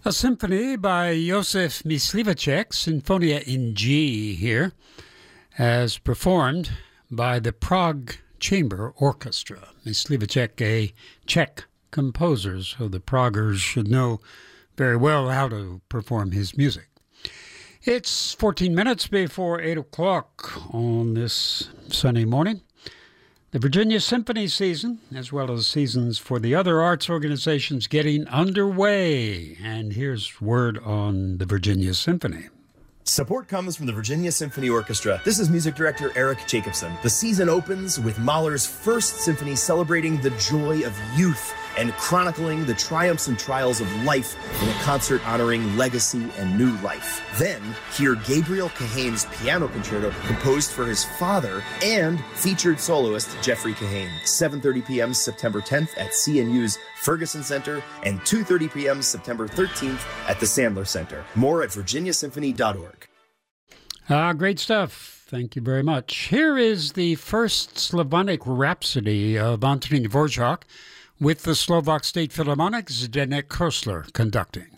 A symphony by Josef Myslivacek, Sinfonia in G here, as performed by the Prague Chamber Orchestra. Myslivacek, a Czech composer, so the Praguers should know very well how to perform his music. It's 14 minutes before 8 o'clock on this sunny morning. The Virginia Symphony season, as well as seasons for the other arts organizations, getting underway. And here's word on the Virginia Symphony. Support comes from the Virginia Symphony Orchestra. This is music director Eric Jacobson. The season opens with Mahler's first symphony celebrating the joy of youth and chronicling the triumphs and trials of life in a concert honoring legacy and new life. Then, hear Gabriel Kahane's piano concerto composed for his father and featured soloist Jeffrey Kahane. 7:30 p.m. September 10th at CNU's Ferguson Center and 2:30 p.m. September 13th at the Sandler Center. More at virginiasymphony.org. Great stuff. Thank you very much. Here is the first Slavonic Rhapsody of Antonín Dvořák with the Slovak State Philharmonic's Zdeněk Koestler conducting.